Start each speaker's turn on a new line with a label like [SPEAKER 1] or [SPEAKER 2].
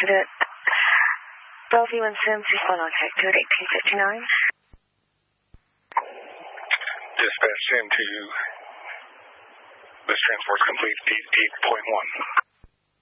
[SPEAKER 1] to the Bellevue and Sims, respond on check 2 at 1859.
[SPEAKER 2] Dispatch Sim to you. This transport's complete 8.1.